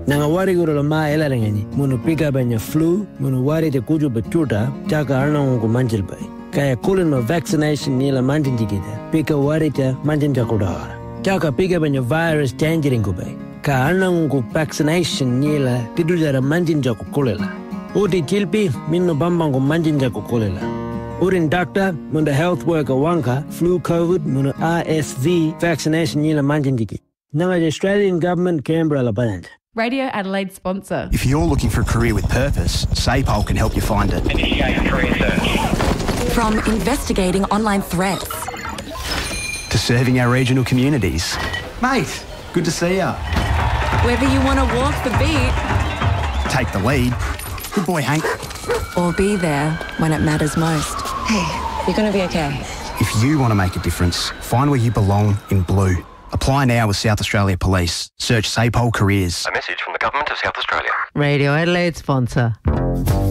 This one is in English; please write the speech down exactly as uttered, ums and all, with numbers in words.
Nanga wari guru la ma ela rengani. Munu pika banya flu, munu wari te kuju bechuta, chaka arna ungu manjil bai. Kaya kulin ma vaccination nila manjin jikida. Pika wari te manjin jakudahara. Chaka pika banya virus tangerine bai. Ka arna ungu vaccination nila tidujara manjin jakukulela. Uti chilpi minno bambangu manjin jakukulela. Urin doctor, munda health worker wanka, flu COVID, munda R S V vaccination nila manjin jiki. Nanga the Australian government Canberra la band. Radio Adelaide sponsor. If you're looking for a career with purpose, SAPOL can help you find it. Initiate career search. From investigating online threats to serving our regional communities. Mate, good to see ya. Whether you want to walk the beat, take the lead. Good boy, Hank. Or be there when it matters most. Hey, you're going to be okay. If you want to make a difference, find where you belong in blue. Apply now with South Australia Police. Search SAPOL Careers. A message from the Government of South Australia. Radio Adelaide sponsor.